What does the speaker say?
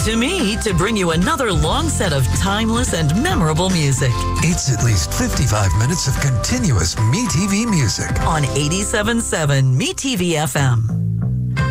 to me to bring you another long set of timeless and memorable music. It's at least 55 minutes of continuous MeTV music On 87.7 MeTV FM.